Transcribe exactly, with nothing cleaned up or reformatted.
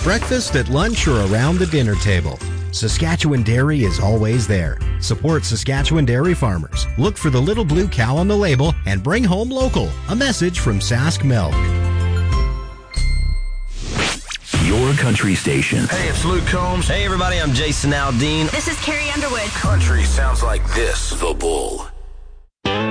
breakfast, at lunch, or around the dinner table. Saskatchewan Dairy is always there. Support Saskatchewan dairy farmers. Look for the little blue cow on the label and bring home local. A message from Sask Milk. Your country station. Hey, it's Luke Combs. Hey, everybody, I'm Jason Aldean. This is Carrie Underwood. Country sounds like this. The Bull.